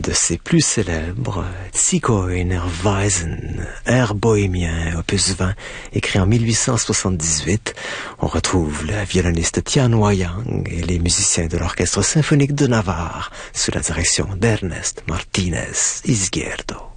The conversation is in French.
de ses plus célèbres, Zigeuner Weisen, air bohémien, opus 20, écrit en 1878. On retrouve le violoniste Tian Wayang et les musiciens de l'Orchestre symphonique de Navarre sous la direction d'Ernest Martínez Izquierdo.